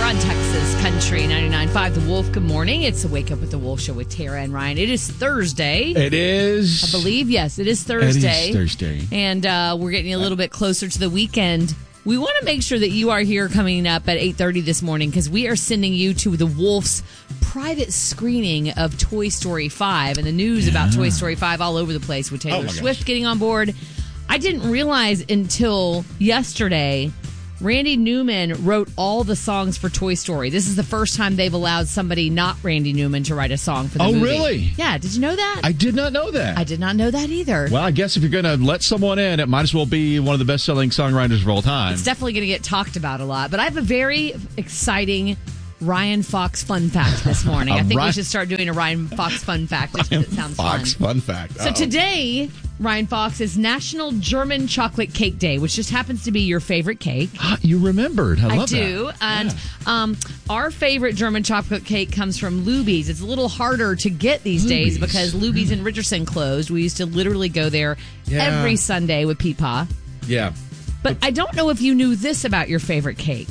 on Texas Country 99.5 The Wolf. Good morning. It's a Wake Up with the Wolf show with Tara and Ryan. It is Thursday. It is. I believe, yes, it is Thursday. It is Thursday. And we're getting a little bit closer to the weekend. We want to make sure that you are here coming up at 8:30 this morning because we are sending you to the Wolf's private screening of Toy Story 5 and the news about Toy Story 5 all over the place with Taylor Swift getting on board. I didn't realize until yesterday Randy Newman wrote all the songs for Toy Story. This is the first time they've allowed somebody not Randy Newman to write a song for the movie. Oh, really? Yeah. Did you know that? I did not know that. I did not know that either. Well, I guess if you're going to let someone in, it might as well be one of the best-selling songwriters of all time. It's definitely going to get talked about a lot. But I have a very exciting Ryan Fox fun fact this morning. I think we should start doing a Ryan Fox fun fact just because it sounds Fox fun fact. So today, Ryan Fox, is National German Chocolate Cake Day, which just happens to be your favorite cake. You remembered. I love that. I do. And our favorite German chocolate cake comes from Luby's. It's a little harder to get these days because Luby's in Richardson closed. We used to literally go there every Sunday with Peepaw. Yeah. But I don't know if you knew this about your favorite cake.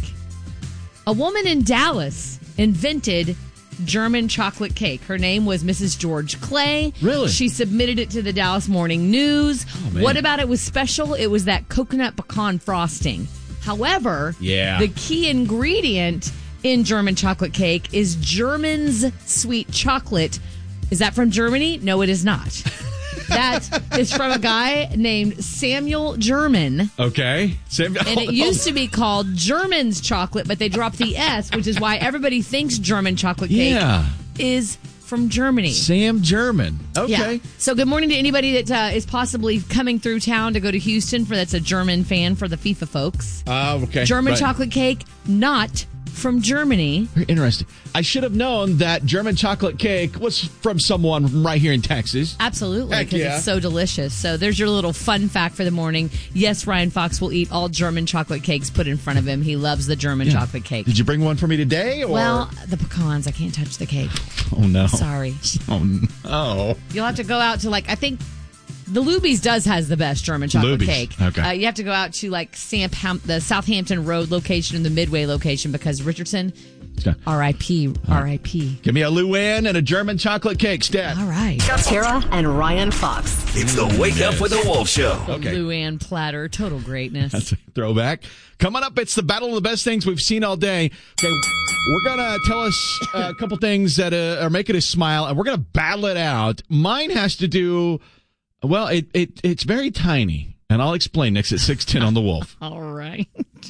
A woman in Dallas invented German chocolate cake. Her name was Mrs. George Clay. Really? She submitted it to the Dallas Morning News. What about it was special? It was that coconut pecan frosting. However, the key ingredient in German chocolate cake is German's sweet chocolate. Is that from Germany? No, it is not. That is from a guy named Samuel German. Okay. And it used to be called German's chocolate, but they dropped the S, which is why everybody thinks German chocolate cake is from Germany. Sam German. Okay. Yeah. So good morning to anybody that is possibly coming through town to go to Houston that's a German fan for the FIFA folks. Okay. German chocolate cake, not from Germany. Very interesting. I should have known that German chocolate cake was from someone right here in Texas. Absolutely, because it's so delicious. So there's your little fun fact for the morning. Yes, Ryan Fox will eat all German chocolate cakes put in front of him. He loves the German chocolate cake. Did you bring one for me today? Or? Well, the pecans. I can't touch the cake. Oh, no. Sorry. Oh, no. You'll have to go out to, I think the Luby's has the best German chocolate cake. Okay. You have to go out to the Southampton Road location and the Midway location because Richardson, R.I.P. R.I.P. Give me a Luann and a German chocolate cake, Stat. All right. Tara and Ryan Fox. It's the Wake Up with the Wolf Show. Okay. Luann platter, total greatness. That's a throwback. Coming up, it's the battle of the best things we've seen all day. Okay, we're going to tell us a couple things that are making us smile, and we're going to battle it out. Mine has to do... Well, it's very tiny, and I'll explain next at 6:10 on The Wolf. All right.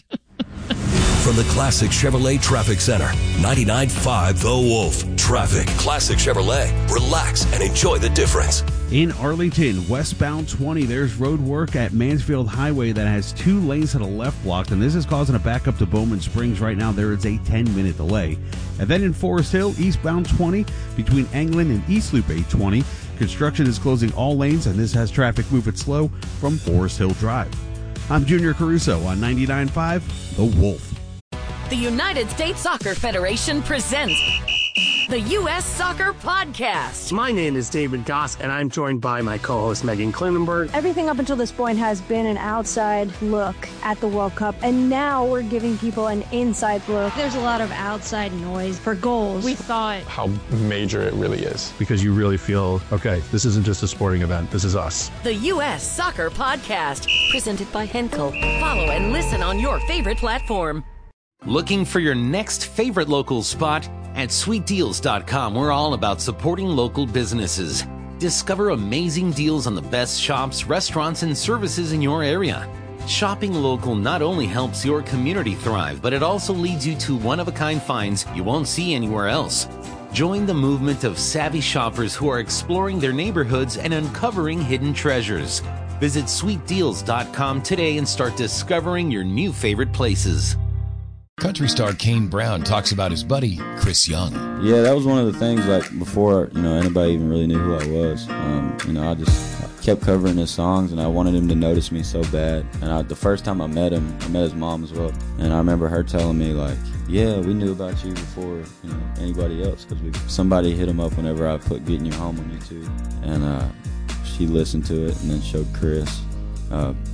From the Classic Chevrolet Traffic Center, 99.5 The Wolf. Traffic. Classic Chevrolet. Relax and enjoy the difference. In Arlington, westbound 20, there's road work at Mansfield Highway that has 2 lanes to the left blocked, and this is causing a backup to Bowman Springs. Right now, there is a 10-minute delay. And then in Forest Hill, eastbound 20, between Anglin and East Loop 820, construction is closing all lanes, and this has traffic moving slow from Forest Hill Drive. I'm Junior Caruso on 99.5 The Wolf. The United States Soccer Federation presents the U.S. Soccer Podcast. My name is David Goss, and I'm joined by my co-host Megan Klinenberg. Everything up until this point has been an outside look at the World Cup, and now we're giving people an inside look. There's a lot of outside noise for goals. We thought how major it really is. Because you really feel, okay, this isn't just a sporting event, this is us. The U.S. Soccer Podcast, presented by Henkel. Follow and listen on your favorite platform. Looking for your next favorite local spot? At sweetdeals.com, we're all about supporting local businesses. Discover amazing deals on the best shops, restaurants, and services in your area. Shopping local not only helps your community thrive, but it also leads you to one-of-a-kind finds you won't see anywhere else. Join the movement of savvy shoppers who are exploring their neighborhoods and uncovering hidden treasures. Visit sweetdeals.com today and start discovering your new favorite places. Country star Kane Brown talks about his buddy, Chris Young. Yeah, that was one of the things, before, anybody even really knew who I was. I just kept covering his songs, and I wanted him to notice me so bad. And the first time I met him, I met his mom as well. And I remember her telling me, yeah, we knew about you before, anybody else, because somebody hit him up whenever I put Getting You Home on YouTube. And she listened to it and then showed Chris.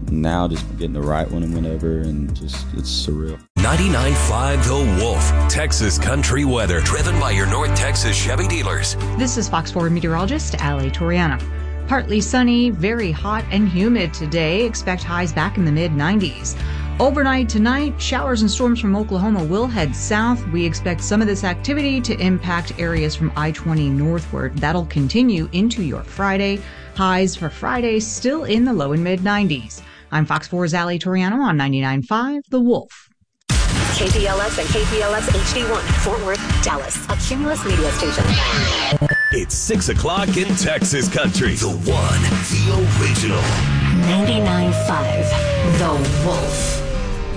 now just getting to write one and whenever, and just it's surreal. 99.5 The Wolf, Texas country weather, driven by your North Texas Chevy dealers. This is Fox 4 meteorologist Ali Toriano. Partly sunny, very hot and humid today. Expect highs back in the mid-90s. Overnight tonight, showers and storms from Oklahoma will head south. We expect some of this activity to impact areas from I-20 northward. That'll continue into your Friday. Highs for Friday still in the low and mid-90s. I'm Fox 4's Ali Toriano on 99.5 The Wolf. KPLS and KPLS HD1, Fort Worth, Dallas, a Cumulus media station. It's 6 o'clock in Texas country. The one, the original. 99.5 The Wolf.